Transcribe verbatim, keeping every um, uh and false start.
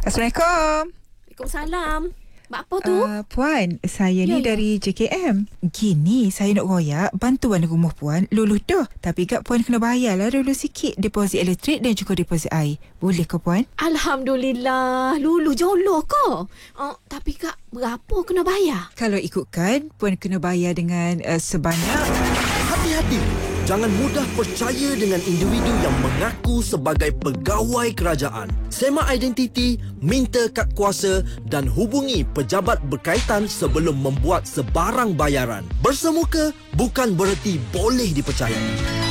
Assalamualaikum. Waalaikumsalam. Mak apa tu? Uh, Puan, saya Ya, ni ya. dari J K M. Gini, saya nak royak bantuan rumah Puan luluh dah. Tapi kat Puan kena bayarlah dulu sikit deposit elektrik dan juga deposit air. Boleh ke Puan? Alhamdulillah. Lulu jolo ke? Oh, tapi Kak, berapa kena bayar? Kalau ikutkan, Puan kena bayar dengan uh, sebanyak... Hati-hati. Jangan mudah percaya dengan individu yang mengaku sebagai pegawai kerajaan. Semak identiti, minta kad kuasa dan hubungi pejabat berkaitan sebelum membuat sebarang bayaran. Bersemuka bukan bererti boleh dipercayai.